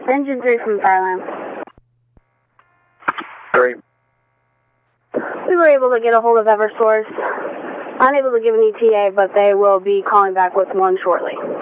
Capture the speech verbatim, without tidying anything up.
Engine three from Fireland. Three. We were able to get a hold of Eversource. Unable to give an E T A, but they will be calling back with one shortly.